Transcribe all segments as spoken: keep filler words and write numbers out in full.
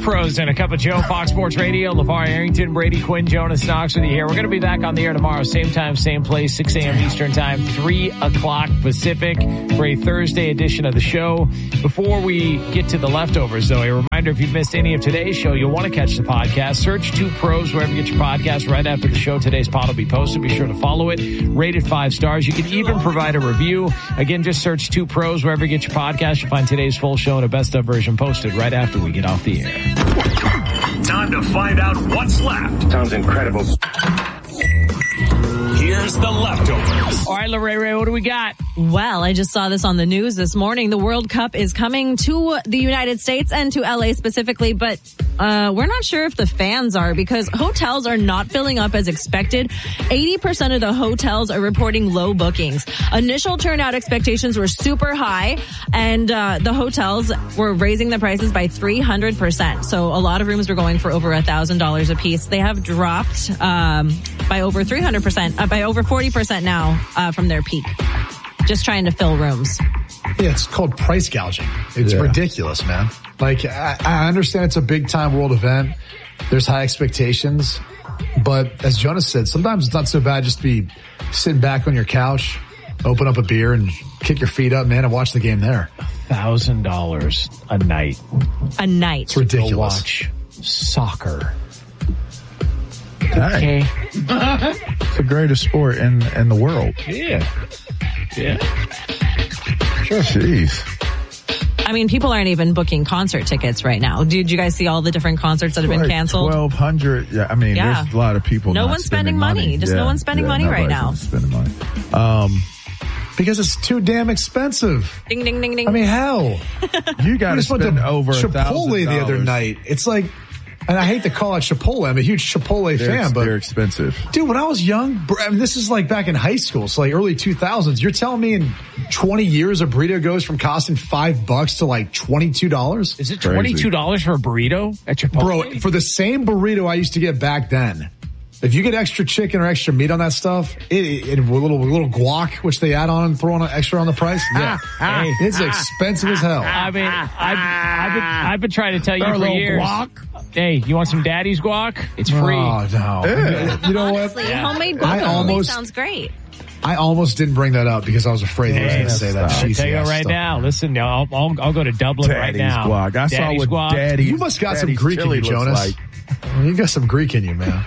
Pros and a Cup of Joe, Fox Sports Radio. LeVar Arrington, Brady Quinn, Jonas Knox with you here. We're going to be back on the air tomorrow, same time, same place, six a.m. Eastern time, three o'clock Pacific for a Thursday edition of the show. Before we get to the leftovers, though, a reminder, if you've missed any of today's show, you'll want to catch the podcast. Search Two Pros wherever you get your podcast. Right after the show, today's pod will be posted. Be sure to follow it. Rate it five stars. You can even provide a review. Again, just search Two Pros wherever you get your podcast. You'll find today's full show and a best of version posted right after we get off the air. Time to find out what's left. Sounds incredible. Here's the leftovers. All right, Lorraine, what do we got? Well, I just saw this on the news this morning. The World Cup is coming to the United States and to L A specifically, but uh we're not sure if the fans are because hotels are not filling up as expected. eighty percent of the hotels are reporting low bookings. Initial turnout expectations were super high, and uh the hotels were raising the prices by three hundred percent. So a lot of rooms were going for over one thousand dollars a piece. They have dropped um by over three hundred percent, uh, by over forty percent now uh from their peak. Just trying to fill rooms. Yeah, it's called price gouging. It's yeah. ridiculous, man. Like, I, I understand it's a big time world event. There's high expectations. But as Jonas said, sometimes it's not so bad just to be sitting back on your couch, open up a beer and kick your feet up, man, and watch the game there. one thousand dollars a night. A night. It's ridiculous. To watch soccer. Hey. Okay. It's the greatest sport in, in the world. Yeah. Yeah. Sure. Jeez. I mean, people aren't even booking concert tickets right now. Did you guys see all the different concerts that have been like canceled? twelve hundred. Yeah, I mean, Yeah. there's a lot of people. No not one's spending spending money. Just no one's spending money right now. nobody's Spending money. Um, Because it's too damn expensive. Ding, ding, ding, ding. I mean, hell. you got I to just went spend to over a Chipotle thousand the other dollars. night. It's like, and I hate to call it Chipotle. I'm a huge Chipotle They're, fan, but they're expensive. dude, when I was young, br- I mean, this is like back in high school, so like early two thousands. You're telling me in twenty years a burrito goes from costing five bucks to like twenty-two dollars? Is it Crazy. twenty-two dollars for a burrito at Chipotle? Bro, for the same burrito I used to get back then, if you get extra chicken or extra meat on that stuff, it, it, a little a little guac, which they add on and throw on extra on the price, yeah, Hey. it's expensive as hell. I mean, I've, I've, been, I've been trying to tell you Throw a for little years. guac. Hey, you want some daddy's guac? It's free. Oh, no. Yeah. You know Honestly, what? homemade I guacamole almost- sounds great. I almost didn't bring that up because I was afraid he was Hey, going to say that I'll cheesy tell you ass right stuff. now. Listen, I'll, I'll, I'll go to Dublin right Daddy's now. guac. I saw Daddy's what guac. Daddy. You must got some Daddy's Greek in you, chili looks Jonas. like. You got some Greek in you, man.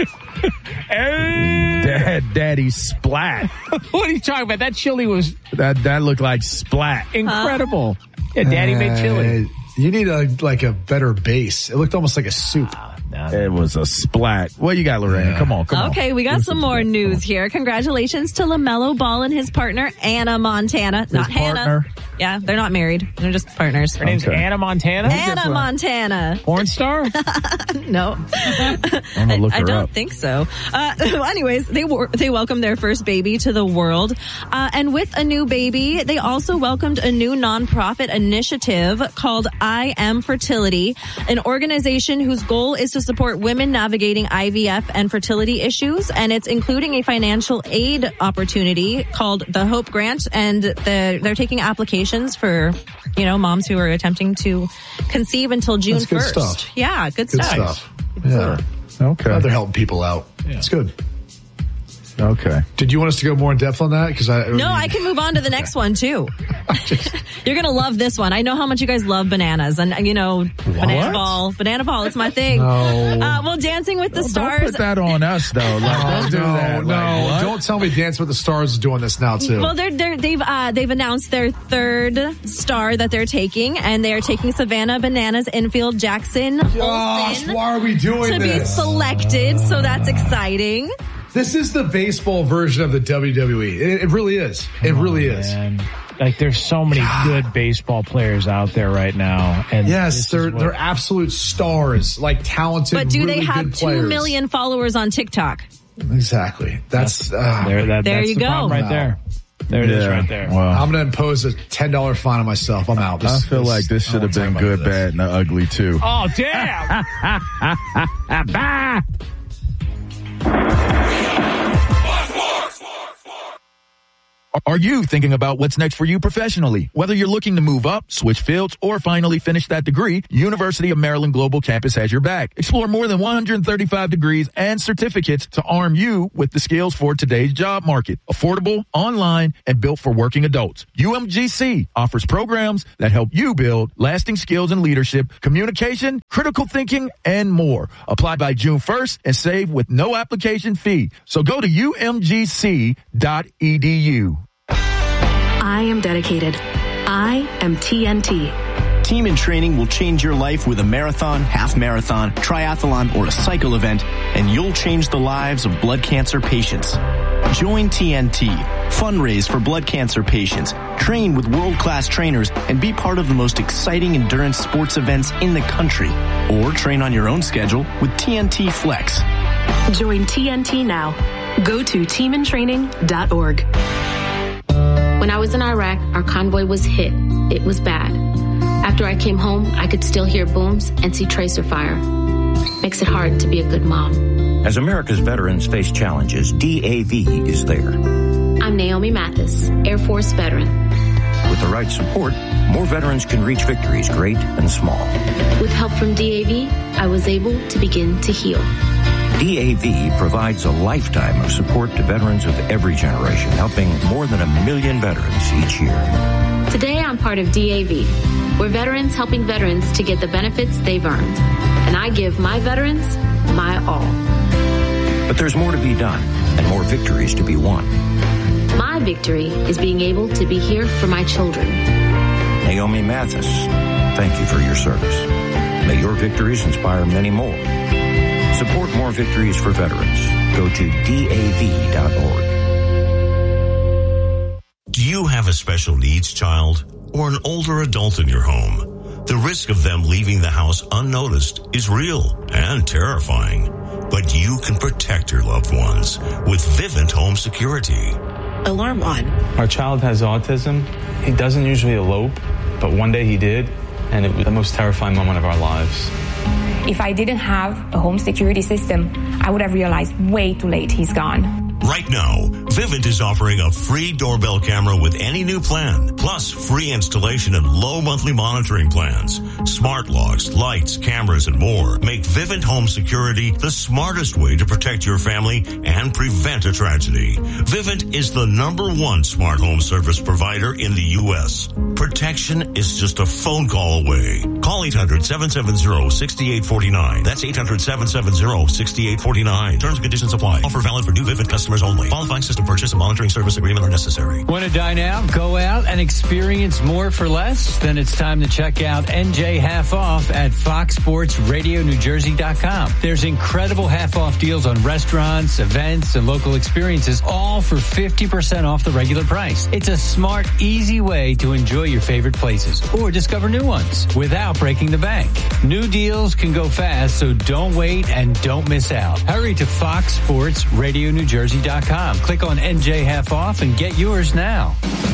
Hey. Dad, Daddy splat. What are you talking about? That chili was That that looked like splat. incredible. Yeah, Daddy made chili. Uh, you need a like a better base. It looked almost like a soup. It was a splat. What you got, Lorraine? Yeah. Come on, come on. Okay, we got some more news here. Congratulations to LaMelo Ball and his partner, Anna Montana. Not Hannah. partner? Yeah, they're not married. They're just partners. Her name's Okay. Anna Montana. Anna Montana. Porn star? No. I'm gonna look I her don't up. think so. Uh, well, anyways, they were, they welcomed their first baby to the world. Uh, and with a new baby, they also welcomed a new nonprofit initiative called I Am Fertility, an organization whose goal is to support women navigating I V F and fertility issues. And it's including a financial aid opportunity called the Hope Grant. And the, they're taking applications for, you know, moms who are attempting to conceive until June That's good first. stuff. Yeah, good, Good stuff. stuff. Yeah. Okay. Glad they're helping people out. It's good. Okay. Did you want us to go more in depth on that? Because I No, I can move on to the next one too. You're going to love this one. I know how much you guys love bananas and, you know, banana ball. Banana ball, it's my thing. No. Uh, well, Dancing with the Don't Stars. put that on us, though. Like, Oh, don't do no, that. no, Like, what? don't tell me Dance with the Stars is doing this now too. Well, they're, they're, they've uh, they've announced their third star that they're taking, and they are taking Savannah Bananas infield Jackson Gosh, Olsen why are we doing to be this? selected. So that's exciting. This is the baseball version of the W W E. It, it really is. It really is. Man. Like, there's so many good baseball players out there right now. And Yes, this they're is what- they're absolute stars, like talented. But do really they have good two players. million followers on TikTok? Exactly. That's. Uh, there, that, There that's you the go. problem right Wow. there. There it is Yeah. right there. Well, I'm going to impose a ten dollar fine on myself. I'm out. This, I feel like this I should don't have been wanna talk good, about bad, and ugly, too. Oh, damn. Bah. Are you thinking about what's next for you professionally? Whether you're looking to move up, switch fields, or finally finish that degree, University of Maryland Global Campus has your back. Explore more than one hundred thirty-five degrees and certificates to arm you with the skills for today's job market. Affordable, online, and built for working adults. U M G C offers programs that help you build lasting skills in leadership, communication, critical thinking, and more. Apply by June first and save with no application fee. So go to U M G C dot E D U. I am dedicated. I am T N T. Team in Training will change your life with a marathon, half marathon, triathlon, or a cycle event, and you'll change the lives of blood cancer patients. Join T N T. Fundraise for blood cancer patients. Train with world-class trainers and be part of the most exciting endurance sports events in the country. Or train on your own schedule with T N T Flex. Join T N T now. Go to team in training dot org. When I was in Iraq, our convoy was hit. It was bad. After I came home, I could still hear booms and see tracer fire. Makes it hard to be a good mom. As America's veterans face challenges, D A V is there. I'm Naomi Mathis, Air Force veteran. With the right support, more veterans can reach victories, great and small. With help from D A V, I was able to begin to heal. D A V provides a lifetime of support to veterans of every generation, helping more than a million veterans each year. Today, I'm part of D A V. We're veterans helping veterans to get the benefits they've earned. And I give my veterans my all. But there's more to be done and more victories to be won. My victory is being able to be here for my children. Naomi Mathis, thank you for your service. May your victories inspire many more. Support more victories for veterans. Go to D A V dot org. Do you have a special needs child or an older adult in your home? The risk of them leaving the house unnoticed is real and terrifying. But you can protect your loved ones with Vivint Home Security. Alarm on. Our child has autism. He doesn't usually elope, but one day he did, and it was the most terrifying moment of our lives. If I didn't have a home security system, I would have realized way too late he's gone. Right now, Vivint is offering a free doorbell camera with any new plan, plus free installation and low monthly monitoring plans. Smart locks, lights, cameras, and more make Vivint Home Security the smartest way to protect your family and prevent a tragedy. Vivint is the number one smart home service provider in the U S. Protection is just a phone call away. Call eight hundred, seven seven zero, six eight four nine. That's eight hundred, seven seven zero, six eight four nine. Terms and conditions apply. Offer valid for new Vivint customers only. Qualifying system purchase and monitoring service agreement are necessary. Want to dine out, go out, and experience more for less? Then it's time to check out N J Half Off at fox sports radio new jersey dot com. There's incredible half-off deals on restaurants, events, and local experiences, all for fifty percent off the regular price. It's a smart, easy way to enjoy your favorite places or discover new ones without breaking the bank. New deals can go fast, so don't wait and don't miss out. Hurry to fox sports radio new jersey dot com. Click on N J Half Off and get yours now.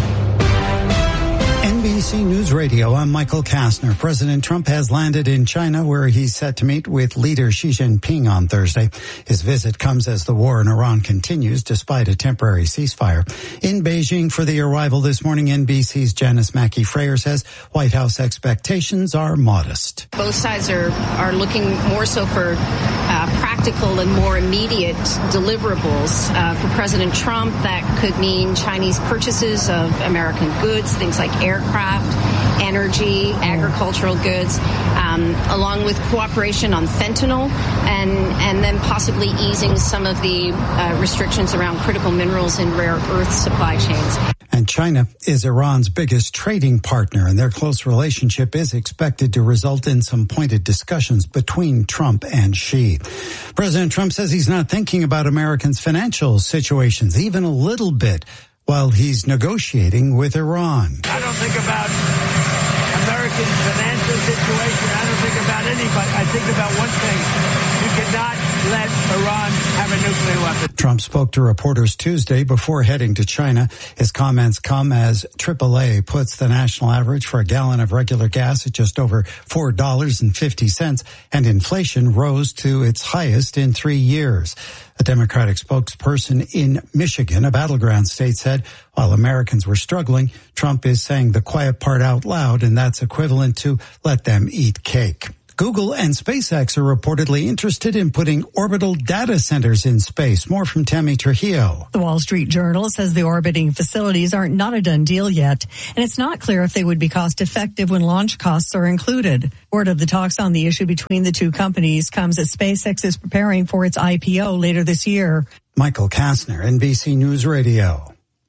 N B C News Radio, I'm Michael Kastner. President Trump has landed in China, where he's set to meet with leader Xi Jinping on Thursday. His visit comes as the war in Iran continues, despite a temporary ceasefire. In Beijing for the arrival this morning, N B C's Janice Mackey-Frayer says White House expectations are modest. Both sides are, are looking more so for uh, practical and more immediate deliverables. Uh, for President Trump, that could mean Chinese purchases of American goods, things like aircraft, energy, agricultural goods, um, along with cooperation on fentanyl, and and then possibly easing some of the uh, restrictions around critical minerals and rare earth supply chains. And China is Iran's biggest trading partner, and their close relationship is expected to result in some pointed discussions between Trump and Xi. President Trump says he's not thinking about Americans' financial situations, even a little bit, while he's negotiating with Iran. I don't think about American financial situation. I don't think about anybody. I think about one thing. You cannot let Iran have a nuclear weapon. traffic. Trump spoke to reporters Tuesday before heading to China. His comments come as triple A puts the national average for a gallon of regular gas at just over four dollars and fifty cents, and inflation rose to its highest in three years. A Democratic spokesperson in Michigan, a battleground state, said while Americans were struggling, Trump is saying the quiet part out loud, and that's equivalent to let them eat cake. Google and SpaceX are reportedly interested in putting orbital data centers in space. More from Tammy Trujillo. The Wall Street Journal says the orbiting facilities are not a done deal yet, and it's not clear if they would be cost effective when launch costs are included. Word of the talks on the issue between the two companies comes as SpaceX is preparing for its I P O later this year. Michael Kastner, N B C News Radio.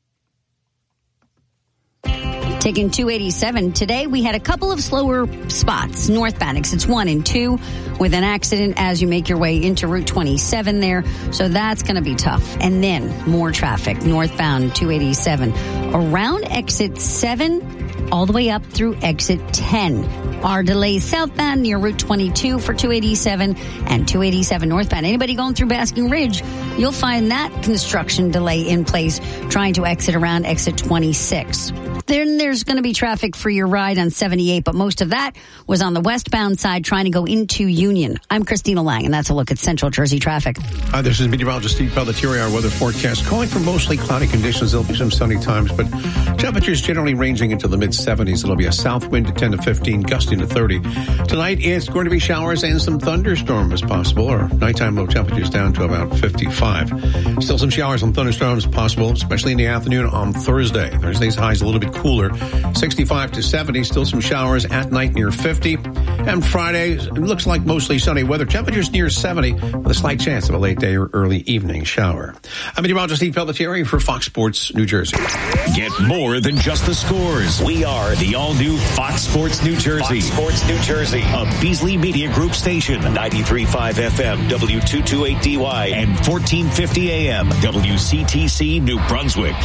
Taking two eighty-seven today, we had a couple of slower spots. Northbound exits one and two with an accident as you make your way into Route twenty-seven there. So that's going to be tough. And then more traffic northbound two eighty-seven around exit seven all the way up through exit ten. Our delays southbound near Route twenty-two for two eighty-seven and two eighty-seven northbound. Anybody going through Basking Ridge, you'll find that construction delay in place trying to exit around exit twenty-six. Then there's going to be traffic for your ride on seventy-eight, but most of that was on the westbound side trying to go into Union. I'm Christina Lang, and that's a look at Central Jersey traffic. Hi, this is meteorologist Steve Pelletieri. Our weather forecast calling for mostly cloudy conditions. There'll be some sunny times, but temperatures generally ranging into the mid seventies. It'll be a south wind to ten to fifteen, gusting to thirty. Tonight, it's going to be showers and some thunderstorms possible. Our nighttime low temperatures down to about fifty-five. Still some showers and thunderstorms possible, especially in the afternoon on Thursday. Thursday's highs a little bit cooler, sixty-five to seventy. Still some showers at night near fifty. And Friday, it looks like mostly sunny weather. Temperatures near seventy with a slight chance of a late day or early evening shower. I'm meteorologist Steve Pelletieri for Fox Sports New Jersey. Get more than just the scores. We are the all-new Fox Sports New Jersey. Fox Sports New Jersey, a Beasley Media Group station, ninety-three point five F M, W two twenty-eight D Y, and fourteen fifty A M, W C T C New Brunswick.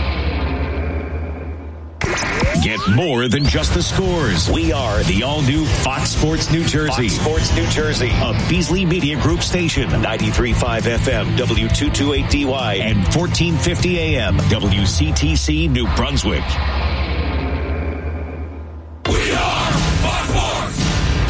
Get more than just the scores. We are the all-new Fox Sports New Jersey. Fox Sports New Jersey, a Beasley Media Group station, ninety-three point five F M, W two twenty-eight D Y, and fourteen fifty A M, W C T C New Brunswick. We are Fox Sports!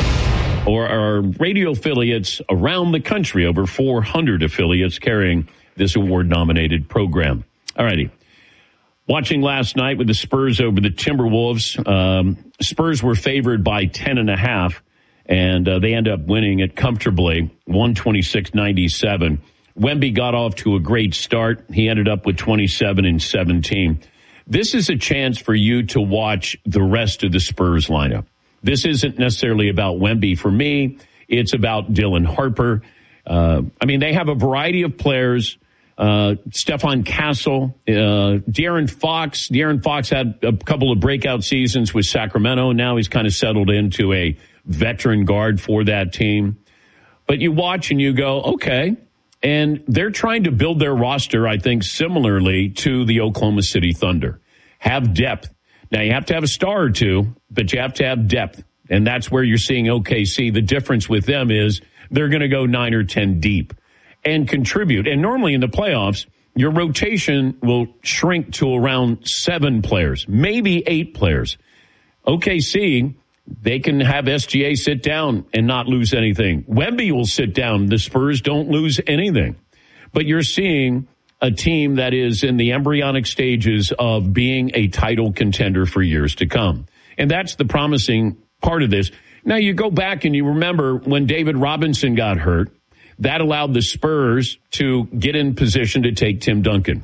Or our radio affiliates around the country, over four hundred affiliates carrying this award-nominated program. All righty. Watching last night with the Spurs over the Timberwolves, um, Spurs were favored by ten and a half, and uh, they end up winning it comfortably, one twenty-six ninety-seven. Wemby got off to a great start. He ended up with twenty-seven and seventeen. This is a chance for you to watch the rest of the Spurs lineup. This isn't necessarily about Wemby for me. It's about Dylan Harper. Uh, I mean, they have a variety of players. Uh, Stefan Castle, uh, De'Aaron Fox. De'Aaron Fox had a couple of breakout seasons with Sacramento. Now he's kind of settled into a veteran guard for that team. But you watch and you go, okay. And they're trying to build their roster, I think, similarly to the Oklahoma City Thunder. Have depth. Now, you have to have a star or two, but you have to have depth. And that's where you're seeing O K C. The difference with them is they're going to go nine or ten deep and contribute. And normally in the playoffs, your rotation will shrink to around seven players, maybe eight players. O K C, they can have S G A sit down and not lose anything. Wemby will sit down. The Spurs don't lose anything. But you're seeing a team that is in the embryonic stages of being a title contender for years to come. And that's the promising part of this. Now, you go back and you remember when David Robinson got hurt, that allowed the Spurs to get in position to take Tim Duncan.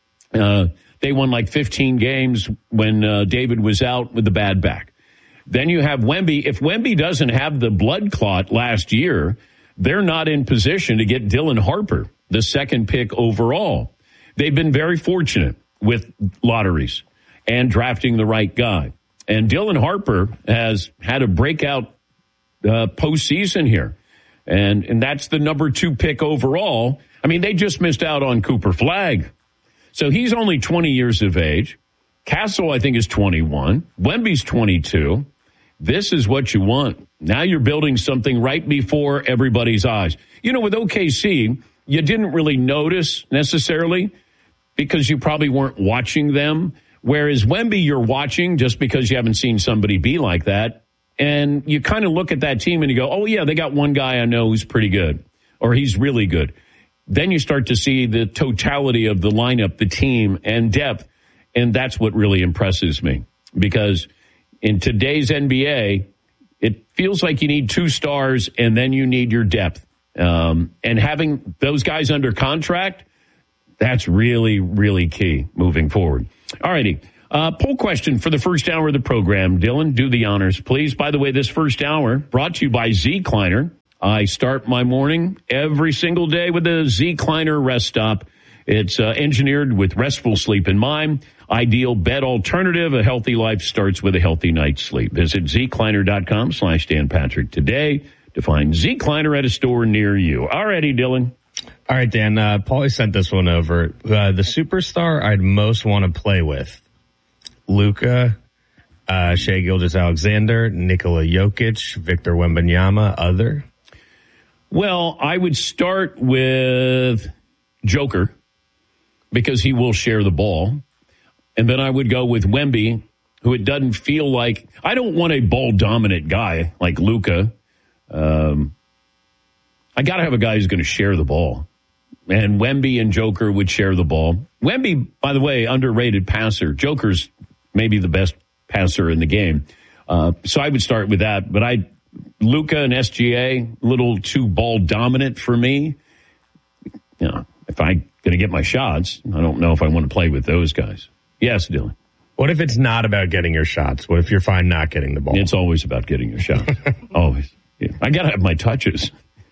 Uh, they won like fifteen games when uh, David was out with the bad back. Then you have Wemby. If Wemby doesn't have the blood clot last year, they're not in position to get Dylan Harper, the second pick overall. They've been very fortunate with lotteries and drafting the right guy. And Dylan Harper has had a breakout uh, postseason here. And and that's the number two pick overall. I mean, they just missed out on Cooper Flagg. So he's only twenty years of age. Castle, I think, is twenty-one. Wemby's twenty-two. This is what you want. Now you're building something right before everybody's eyes. You know, with O K C, you didn't really notice necessarily because you probably weren't watching them. Whereas Wemby, you're watching just because you haven't seen somebody be like that. And you kind of look at that team and you go, oh, yeah, they got one guy I know who's pretty good, or he's really good. Then you start to see the totality of the lineup, the team, and depth. And that's what really impresses me. Because in today's N B A, it feels like you need two stars and then you need your depth. Um, and having those guys under contract, that's really, really key moving forward. All righty. Uh, poll question for the first hour of the program. Dylan, do the honors, please. By the way, this first hour brought to you by Zecliner. I start my morning every single day with a Zecliner rest stop. It's uh, engineered with restful sleep in mind. Ideal bed alternative. A healthy life starts with a healthy night's sleep. Visit Zecliner.com slash Dan Patrick today to find Zecliner at a store near you. All righty, Dylan. All right, Dan. Uh, Paulie sent this one over. Uh, the superstar I'd most want to play with. Luka, uh, Shai Gilgeous-Alexander, Nikola Jokic, Victor Wembanyama, other? Well, I would start with Joker because he will share the ball. And then I would go with Wemby, who it doesn't feel like – I don't want a ball-dominant guy like Luka. Um, I got to have a guy who's going to share the ball. And Wemby and Joker would share the ball. Wemby, by the way, underrated passer. Joker's maybe the best passer in the game. Uh, so I would start with that. But I, Luka and S G A, a little too ball dominant for me. You know, if I'm going to get my shots, I don't know if I want to play with those guys. Yes, Dylan. What if it's not about getting your shots? What if you're fine not getting the ball? It's always about getting your shot. Always. Yeah. I got to have my touches.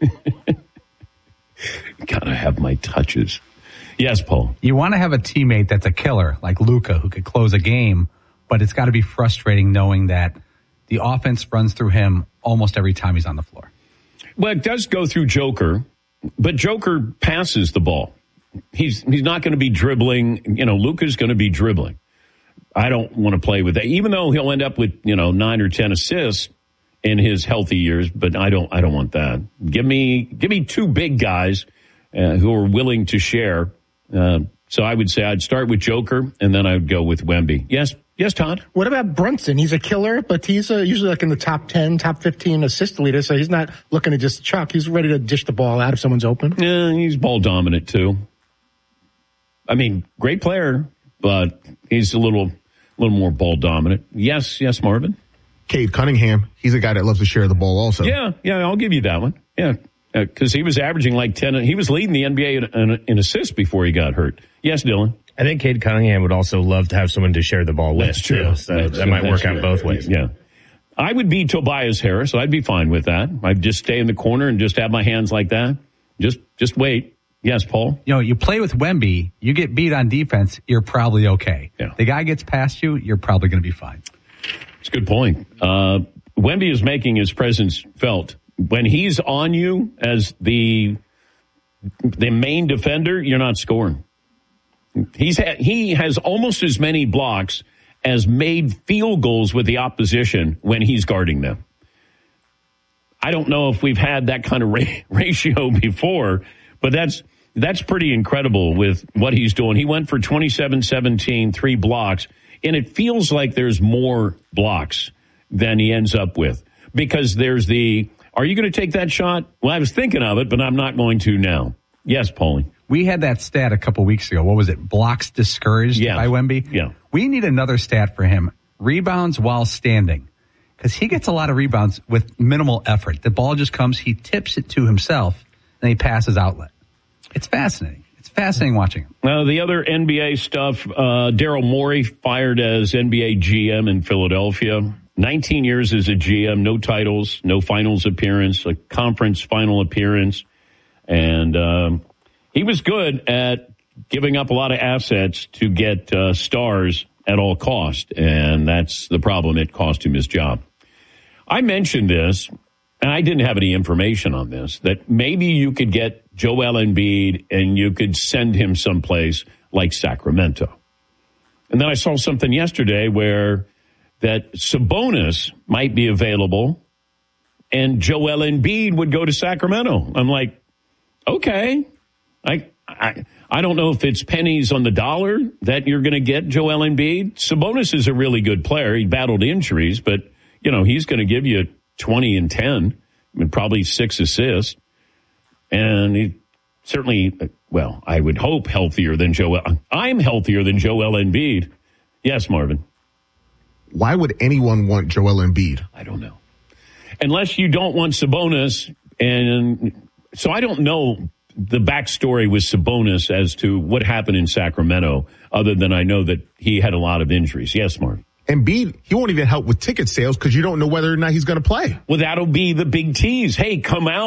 Got to have my touches. Yes, Paul. You want to have a teammate that's a killer, like Luka, who could close a game, but it's got to be frustrating knowing that the offense runs through him almost every time he's on the floor. Well, it does go through Joker, but Joker passes the ball. He's he's not going to be dribbling. You know, Luka's going to be dribbling. I don't want to play with that, even though he'll end up with, you know, nine or ten assists in his healthy years. But I don't I don't want that. Give me give me two big guys uh, who are willing to share. Uh, so I would say I'd start with Joker, and then I would go with Wemby. Yes, yes, Todd? What about Brunson? He's a killer, but he's uh, usually like in the top ten, top fifteen assist leader, so he's not looking to just chuck. He's ready to dish the ball out if someone's open. Yeah, he's ball dominant, too. I mean, great player, but he's a little, little more ball dominant. Yes, yes, Marvin? Cade Cunningham, he's a guy that loves to share the ball also. Yeah, yeah, I'll give you that one. Yeah. Because uh, he was averaging like ten. He was leading the N B A in, in, in assists before he got hurt. Yes, Dylan? I think Cade Cunningham would also love to have someone to share the ball with. That's true. Too, so That's that true. might That's work true. out both ways. Yeah. I would be Tobias Harris. I'd be fine with that. I'd just stay in the corner and just have my hands like that. Just just wait. Yes, Paul? You know, you play with Wemby, you get beat on defense, you're probably okay. Yeah. The guy gets past you, you're probably going to be fine. It's a good point. Uh, Wemby is making his presence felt. When he's on you as the the main defender, you're not scoring. He's ha- he has almost as many blocks as made field goals with the opposition when he's guarding them. I don't know if we've had that kind of ra- ratio before, but that's that's pretty incredible with what he's doing. He went for twenty-seven seventeen, three blocks, and it feels like there's more blocks than he ends up with because there's the are you going to take that shot? Well, I was thinking of it, but I'm not going to now. Yes, Paulie. We had that stat a couple weeks ago. What was it? Blocks discouraged yeah. by Wemby? Yeah. We need another stat for him. Rebounds while standing. Because he gets a lot of rebounds with minimal effort. The ball just comes, he tips it to himself, and he passes outlet. It's fascinating. It's fascinating watching him. Now, the other N B A stuff, uh, Daryl Morey fired as N B A G M in Philadelphia. nineteen years as a G M, no titles, no finals appearance, a conference final appearance. And um, he was good at giving up a lot of assets to get uh, stars at all cost. And that's the problem. It cost him his job. I mentioned this, and I didn't have any information on this, that maybe you could get Joel Embiid and you could send him someplace like Sacramento. And then I saw something yesterday where that Sabonis might be available and Joel Embiid would go to Sacramento. I'm like, okay, I, I, I don't know if it's pennies on the dollar that you're going to get Joel Embiid. Sabonis is a really good player. He battled injuries, but, you know, he's going to give you twenty and ten, I mean, probably six assists. And he certainly, well, I would hope healthier than Joel. I'm healthier than Joel Embiid. Yes, Marvin. Why would anyone want Joel Embiid? I don't know. Unless you don't want Sabonis. And so I don't know the backstory with Sabonis as to what happened in Sacramento, other than I know that he had a lot of injuries. Yes, Mark. Embiid, he won't even help with ticket sales because you don't know whether or not he's going to play. Well, that'll be the big tease. Hey, come out.